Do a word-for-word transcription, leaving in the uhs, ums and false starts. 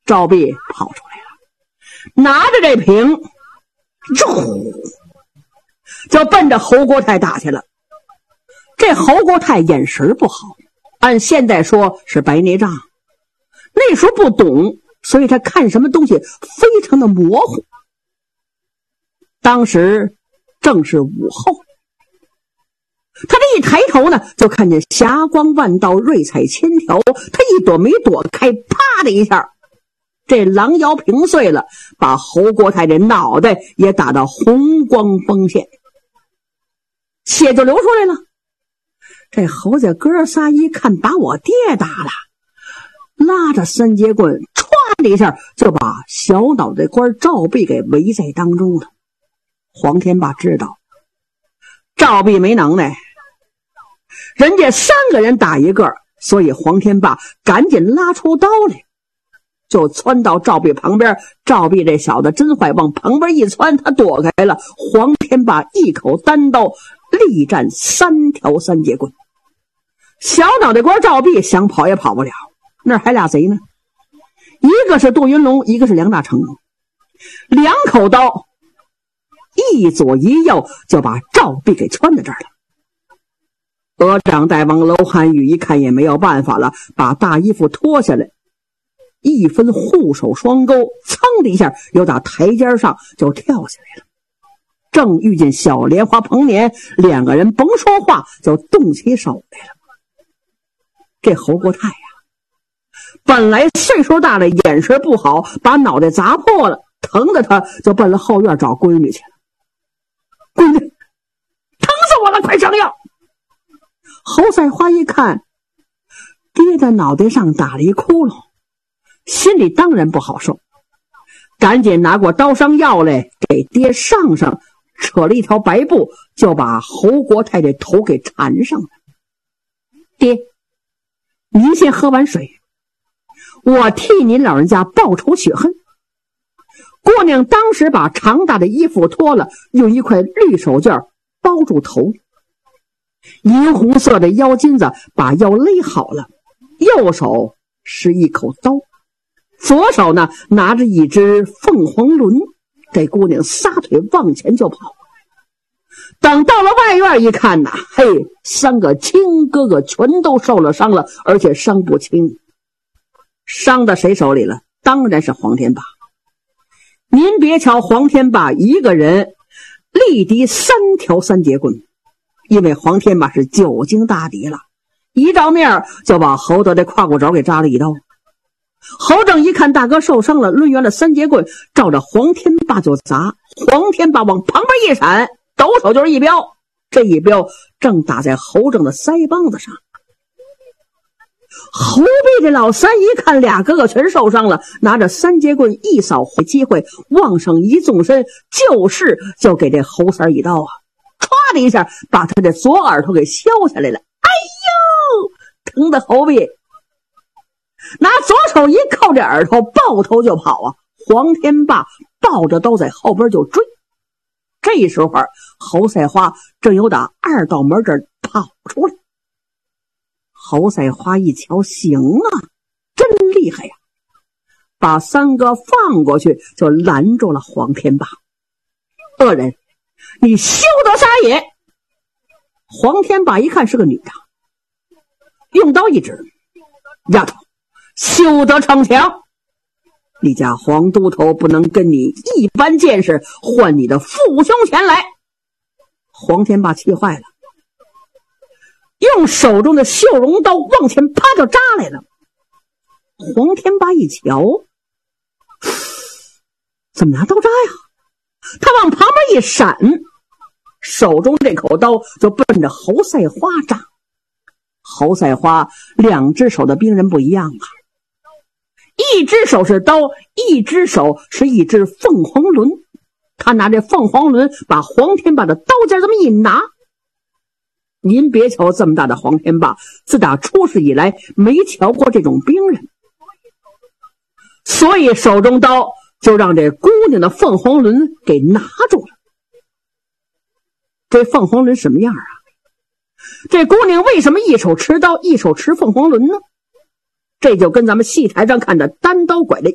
赵壁跑出来了，拿着这瓶就奔着侯国泰打去了。这侯国泰眼神不好，按现在说是白内障，那时候不懂，所以他看什么东西非常的模糊。当时正是午后，他这一抬头呢，就看见霞光万道，瑞彩千条，他一躲没躲开，啪的一下，这狼腰平碎了，把侯国泰这脑袋也打到红光崩现，血就流出来了。这猴子哥仨一看把我爹打了，拉着三节棍歘的一下就把小脑袋官赵壁给围在当中了。黄天霸知道赵壁没能耐，人家三个人打一个，所以黄天霸赶紧拉出刀来，就窜到赵壁旁边。赵壁这小子真坏，往旁边一窜，他躲开了。黄天霸一口单刀力战三条三节棍，小脑袋官赵壁想跑也跑不了，那儿还俩贼呢，一个是杜云龙，一个是梁大成，两口刀一左一右就把赵壁给穿在这儿了。额长大王楼汉宇一看也没有办法了，把大衣服脱下来，一分护手双钩，噌的一下又打台阶上就跳下来了。正遇见小莲花彭年，两个人甭说话就动起手来了。这侯国泰呀、啊，本来岁数大了，眼神不好，把脑袋砸破了，疼的他就奔了后院找闺女去了。闺女，疼死我了，快上药！侯赛花一看爹的脑袋上打了一窟窿，心里当然不好受，赶紧拿过刀伤药来给爹上上，扯了一条白布就把侯国泰的头给缠上了。爹，您先喝完水，我替您老人家报仇雪恨。姑娘当时把长大的衣服脱了，用一块绿手绢包住头，银红色的腰巾子把腰勒好了，右手是一口刀，左手呢拿着一只凤凰轮。这姑娘撒腿往前就跑，等到了外院一看呐，嘿，三个亲哥哥全都受了伤了，而且伤不轻。伤到谁手里了？当然是黄天霸。您别瞧黄天霸一个人力敌三条三节棍，因为黄天霸是久经大敌了，一照面就把侯德的胯骨轴给扎了一刀。侯正一看大哥受伤了，抡圆了三节棍照着黄天霸就砸。黄天霸往旁边一闪，抖手就是一镖，这一镖正打在侯正的腮帮子上。侯壁这老三一看俩哥哥全受伤了，拿着三节棍一扫机会，往上一纵身，就是就给这侯三一刀啊，唰的一下把他的左耳朵给削下来了。哎呦，疼的侯壁拿左手一扣这耳朵，抱头就跑啊。黄天霸抱着刀在后边就追。这时候侯赛花正由打二道门这儿跑出来。侯赛花一瞧，行啊，真厉害呀，把三哥放过去，就拦住了黄天霸。恶人，你休得撒野！黄天霸一看是个女的，用刀一指，丫头，休得逞强！你家黄都头不能跟你一般见识，换你的父兄前来。黄天霸气坏了，用手中的绣绒刀往前啪就扎来了。黄天霸一瞧，怎么拿刀扎呀？他往旁边一闪，手中这口刀就奔着侯赛花扎。侯赛花两只手的兵人不一样啊，一只手是刀，一只手是一只凤凰轮。他拿这凤凰轮把黄天霸的刀尖这么一拿。您别瞧这么大的黄天霸，自打出世以来没瞧过这种兵人，所以手中刀就让这姑娘的凤凰轮给拿住了。这凤凰轮什么样啊？这姑娘为什么一手持刀一手持凤凰轮呢？这就跟咱们戏台上看的单刀拐的